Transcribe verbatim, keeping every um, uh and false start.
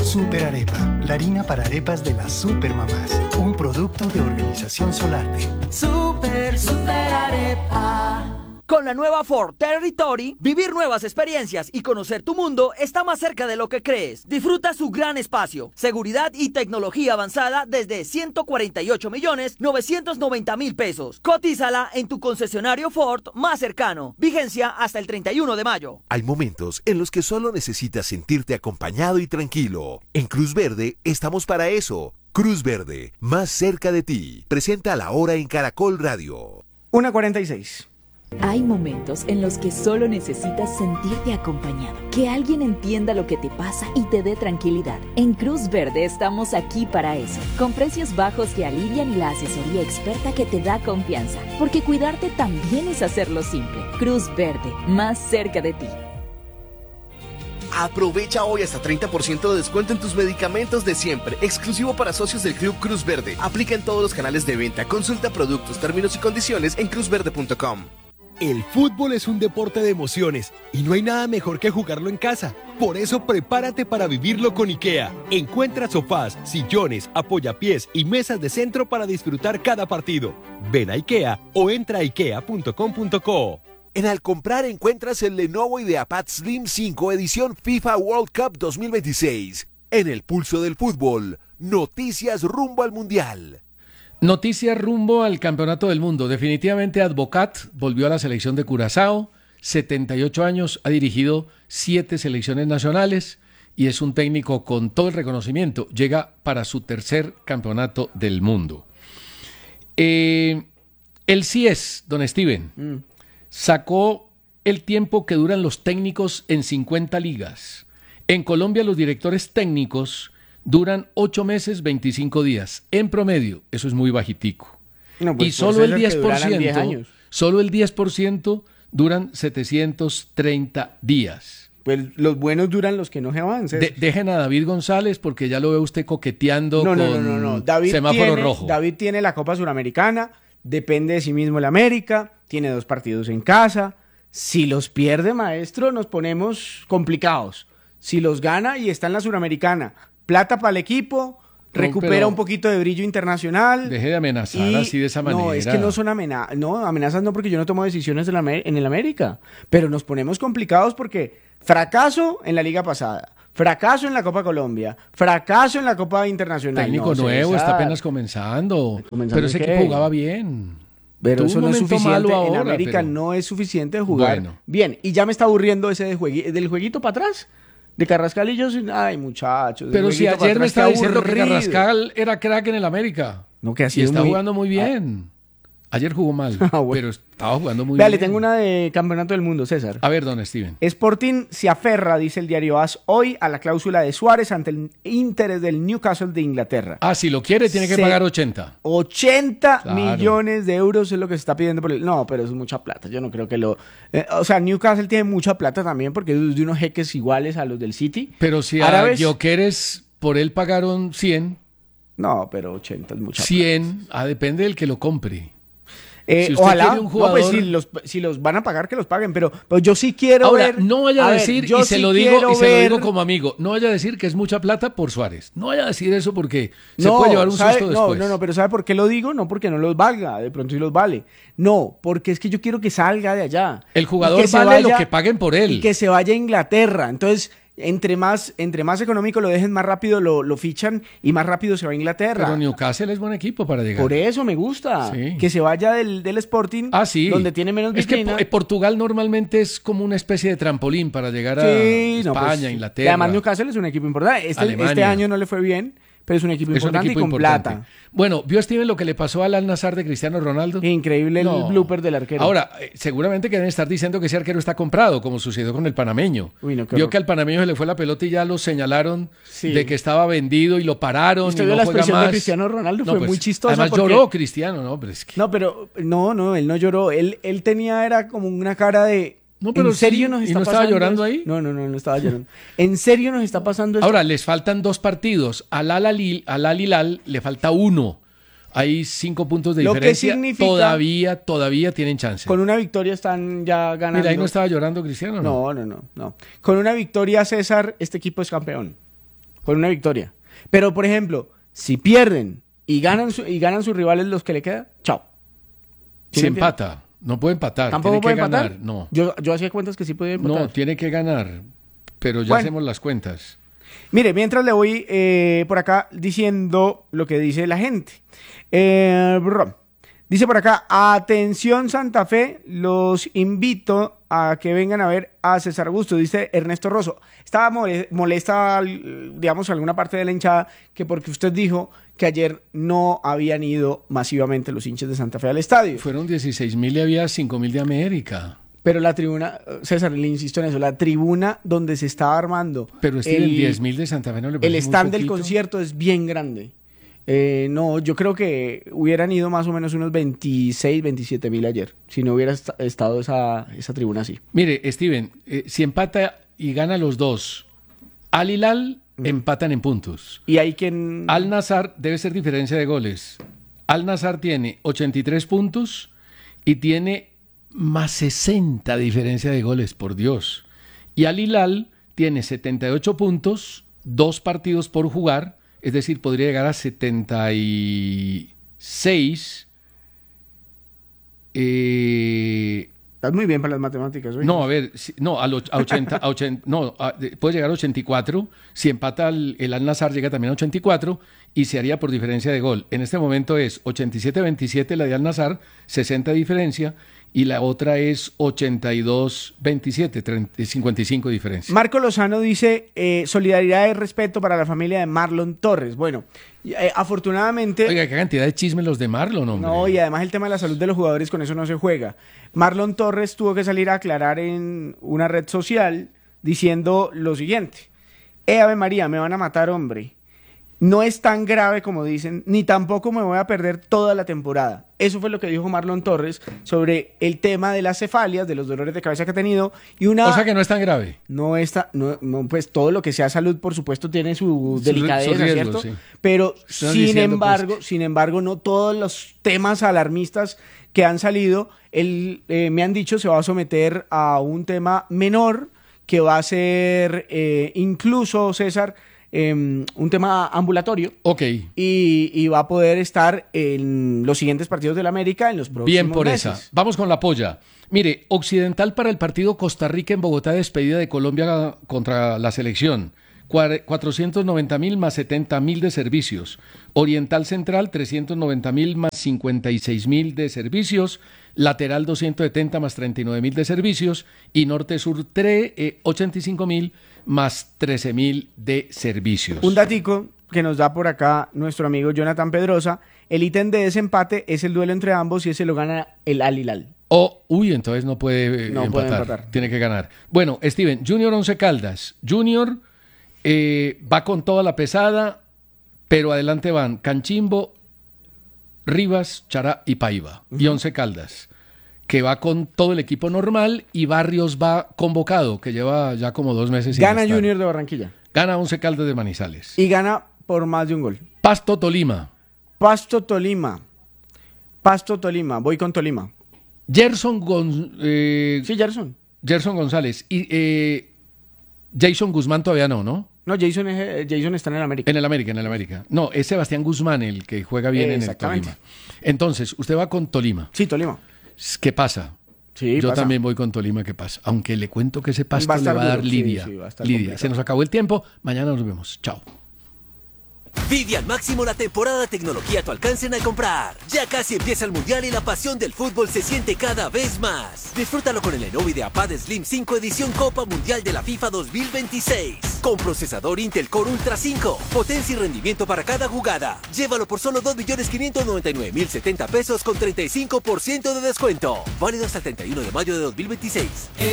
Super Arepa, la harina para arepas de las supermamás. Un producto de Organización Solarte. Super, super arepa. Con la nueva Ford Territory, vivir nuevas experiencias y conocer tu mundo está más cerca de lo que crees. Disfruta su gran espacio, seguridad y tecnología avanzada desde ciento cuarenta y ocho millones novecientos noventa mil pesos. Cotízala en tu concesionario Ford más cercano. Vigencia hasta el treinta y uno de mayo. Hay momentos en los que solo necesitas sentirte acompañado y tranquilo. En Cruz Verde estamos para eso. Cruz Verde, más cerca de ti. Presenta La Hora en Caracol Radio. una cuarenta y seis. Hay momentos en los que solo necesitas sentirte acompañado, que alguien entienda lo que te pasa y te dé tranquilidad. En Cruz Verde estamos aquí para eso, con precios bajos que alivian y la asesoría experta que te da confianza, porque cuidarte también es hacerlo simple. Cruz Verde, más cerca de ti. Aprovecha hoy hasta treinta por ciento de descuento en tus medicamentos de siempre, exclusivo para socios del Club Cruz Verde. Aplica en todos los canales de venta. Consulta productos, términos y condiciones en cruz verde punto com. El fútbol es un deporte de emociones y no hay nada mejor que jugarlo en casa. Por eso prepárate para vivirlo con IKEA. Encuentra sofás, sillones, apoyapiés y mesas de centro para disfrutar cada partido. Ven a IKEA o entra a ikea punto com punto co. En Al Comprar encuentras el Lenovo IdeaPad Slim cinco edición FIFA World Cup dos mil veintiséis. En el pulso del fútbol, noticias rumbo al Mundial. Noticias rumbo al Campeonato del Mundo. Definitivamente Advocat volvió a la selección de Curazao, setenta y ocho años, ha dirigido siete selecciones nacionales y es un técnico con todo el reconocimiento. Llega para su tercer Campeonato del Mundo. Eh, el C I E S, don Steven, mm. sacó el tiempo que duran los técnicos en cincuenta ligas. En Colombia los directores técnicos duran ocho meses, veinticinco días. En promedio, eso es muy bajitico. No, pues y solo el diez por ciento, solo el diez por ciento duran setecientos treinta días. Pues los buenos duran los que no se avancen. De, dejen a David González porque ya lo ve usted coqueteando no, con no, no, no, no. David semáforo tiene, rojo. David tiene la Copa Suramericana, depende de sí mismo el América, tiene dos partidos en casa. Si los pierde, maestro, nos ponemos complicados. Si los gana y está en la Suramericana, plata para el equipo, recupera no, un poquito de brillo internacional. Deje de amenazar y, así de esa manera. No, es que no son amenazas, no, amenazas no, porque yo no tomo decisiones en, la, en el América, pero nos ponemos complicados porque fracaso en la liga pasada, fracaso en la Copa Colombia, fracaso en la Copa Internacional. Técnico no, nuevo, César. Está apenas comenzando, ¿Comenzando pero ese qué? equipo jugaba bien. Pero eso no es suficiente, ahora, en América pero... no es suficiente jugar bueno. bien, y ya me está aburriendo ese de juegui, del jueguito para atrás. De Carrascal y yo, ay muchachos. Pero si ayer me estaba diciendo que Carrascal era crack en el América. No, que así y está muy... jugando muy bien. Ah. Ayer jugó mal, ah, bueno. pero estaba jugando muy Vea, bien. le tengo una de Campeonato del Mundo, César. A ver, don Steven. Sporting se aferra, dice el diario A S hoy, a la cláusula de Suárez ante el interés del Newcastle de Inglaterra. Ah, si lo quiere, tiene que se... pagar ochenta. ochenta claro. millones de euros es lo que se está pidiendo por el... No, pero es mucha plata, yo no creo que lo... Eh, o sea, Newcastle tiene mucha plata también porque es de unos jeques iguales a los del City. Pero si Árabes... a Gyökeres por él pagaron cien. No, pero ochenta es mucha cien, plata. cien, ah, depende del que lo compre. Eh, si usted ojalá, quiere un jugador... no, pues si los, si los van a pagar, que los paguen, pero, pero yo sí quiero Ahora, ver... no vaya a, a decir, ver, y, se, sí lo digo, y se ver... lo digo como amigo, no vaya a decir que es mucha plata por Suárez. No vaya a decir eso porque no, se puede llevar un ¿sabe? susto no, después. No, no, pero ¿sabe por qué lo digo? No porque no los valga, de pronto sí los vale. No, porque es que yo quiero que salga de allá. El jugador que vale vaya, lo que paguen por él. Y que se vaya a Inglaterra. Entonces... Entre más, entre más económico lo dejen, más rápido lo, lo fichan y más rápido se va a Inglaterra. Pero Newcastle es buen equipo para llegar. Por eso me gusta. Sí. Que se vaya del, del Sporting, ah, sí. donde tiene menos vitrina. Es que Portugal normalmente es como una especie de trampolín para llegar a sí, España, no, pues, Inglaterra. Y además Newcastle es un equipo importante. Este, este año no le fue bien, pero es un equipo es importante un equipo y con importante. Plata. Bueno, ¿vio Steven lo que le pasó al Al-Nassr de Cristiano Ronaldo? Increíble no. el blooper del arquero. Ahora, eh, seguramente que deben estar diciendo que ese arquero está comprado, como sucedió con el panameño. Uy, no, vio que al panameño se le fue la pelota y ya lo señalaron sí. de que estaba vendido y lo pararon. ¿Usted y vio no la juega expresión más. de Cristiano Ronaldo? No, fue pues, muy chistosa. Además porque... lloró Cristiano, ¿no? Pero es que... No, pero no, no, él no lloró. Él, él tenía, era como una cara de... No, pero ¿En serio sí, nos está ¿y no pasando estaba llorando eso? ahí? No, no, no, no estaba llorando. ¿En serio nos está pasando esto? Ahora, les faltan dos partidos. Al Al-Hilal le falta uno. Hay cinco puntos de Lo diferencia. Que significa, todavía, todavía tienen chance. Con una victoria están ya ganando. Mira, ahí no estaba llorando Cristiano, ¿no? No, no, no, no. Con una victoria, César, este equipo es campeón. por una victoria. Pero, por ejemplo, si pierden y ganan, su, y ganan sus rivales los que le quedan, chao. ¿Sí se empata, no puede empatar. ¿Tampoco tiene puede que empatar? ganar, no. Yo, yo hacía cuentas que sí podía empatar. No, tiene que ganar, pero ya Bueno. hacemos las cuentas. Mire, mientras le voy eh, por acá diciendo lo que dice la gente. Eh, bro. Dice por acá, atención Santa Fe, los invito a que vengan a ver a César Augusto, dice Ernesto Rosso. Estaba mole- molesta, digamos, alguna parte de la hinchada, que porque usted dijo que ayer no habían ido masivamente los hinchas de Santa Fe al estadio. Fueron dieciséis mil y había cinco mil de América. Pero la tribuna, César, le insisto en eso, la tribuna donde se estaba armando... Pero Steven, diez mil de Santa Fe no le parece El muy stand del poquito? concierto es bien grande. Eh, no, yo creo que hubieran ido más o menos unos veintiséis, veintisiete mil ayer, si no hubiera est- estado esa, esa tribuna así. Mire, Steven, eh, si empata y gana los dos, Al Hilal mm. empatan en puntos. Y hay quien... Al Nassr debe ser diferencia de goles. Al Nassr tiene ochenta y tres puntos y tiene más sesenta diferencia de goles, por Dios. Y Al Hilal tiene setenta y ocho puntos, dos partidos por jugar, es decir, podría llegar a setenta y seis. Eh, Estás muy bien para las matemáticas, ¿oye? no, a ver, si- no, a, lo- a ochenta, a ochenta, no, a- de- puede llegar a ochenta y cuatro. Si empata el, el Al Nassr llega también a ochenta y cuatro y se haría por diferencia de gol. En este momento es ochenta y siete veintisiete la de Al Nassr, sesenta de diferencia, y la otra es ochenta y dos veintisiete, treinta, cincuenta y cinco de diferencia. Marco Lozano dice, eh, solidaridad y respeto para la familia de Marlon Torres. Bueno, eh, afortunadamente... Oiga, qué cantidad de chismes los de Marlon, hombre. No, y además el tema de la salud de los jugadores, con eso no se juega. Marlon Torres tuvo que salir a aclarar en una red social diciendo lo siguiente. Eh, Ave María, me van a matar, hombre. No es tan grave como dicen, ni tampoco me voy a perder toda la temporada. Eso fue lo que dijo Marlon Torres sobre el tema de las cefalias, de los dolores de cabeza que ha tenido. Y una... O sea que no es tan grave. No está, no, no, pues todo lo que sea salud, por supuesto, tiene su Su- delicadeza, su riesgo, ¿cierto? sí. Pero Están sin diciendo, embargo, pues, sin embargo, no todos los temas alarmistas que han salido, él, eh, me han dicho, se va a someter a un tema menor que va a ser eh, incluso, César, eh, un tema ambulatorio. Ok. Y, y va a poder estar en los siguientes partidos de la América en los próximos Bien por meses. esa. Vamos con la polla. Mire, Occidental para el partido Costa Rica en Bogotá, despedida de Colombia contra la selección. Cuar- cuatrocientos noventa mil más setenta mil de servicios. Oriental Central, trescientos noventa mil más cincuenta y seis mil de servicios. Lateral, doscientos setenta más treinta y nueve mil de servicios. Y Norte Sur, tre- eh, ochenta y cinco mil más trece mil de servicios. Un datico que nos da por acá nuestro amigo Jonathan Pedrosa. El ítem de desempate es el duelo entre ambos y ese lo gana el Al Hilal. Oh, uy, entonces no puede eh, No empatar. puede empatar. Tiene que ganar. Bueno, Steven, Junior Once Caldas. Junior eh, va con toda la pesada, pero adelante van Canchimbo, Rivas, Chará y Paiva. Uh-huh. Y Once Caldas, que va con todo el equipo normal, y Barrios va convocado, que lleva ya como dos meses sin Gana estar. Junior de Barranquilla. Gana Once Caldas de Manizales. Y gana por más de un gol. Pasto Tolima. Pasto Tolima. Pasto Tolima. Voy con Tolima. Gerson Gon- eh, Sí, Gerson. Gerson González. Y eh, Jason Guzmán todavía no, ¿no? No, Jason, es, eh, Jason está en el América. En el América, en el América. No, es Sebastián Guzmán el que juega bien Eh, en el exactamente. Tolima. Entonces, usted va con Tolima. Sí, Tolima. ¿Qué pasa? Sí, Yo pasa. también voy con Tolima, ¿qué pasa? Aunque le cuento que ese pasto Va a le estar va a dar duro, sí, lidia. sí, va a estar lidia. complicado. Se nos acabó el tiempo. Mañana nos vemos. Chao. Vive al máximo la temporada de tecnología a tu alcance en Alcomprar. Ya casi empieza el Mundial y la pasión del fútbol se siente cada vez más. Disfrútalo con el Lenovo IdeaPad Slim cinco edición Copa Mundial de la FIFA dos mil veintiséis. Con procesador Intel Core Ultra cinco, potencia y rendimiento para cada jugada. Llévalo por solo dos millones quinientos noventa y nueve mil setenta pesos con treinta y cinco por ciento de descuento. Válido hasta el treinta y uno de mayo de dos mil veintiséis.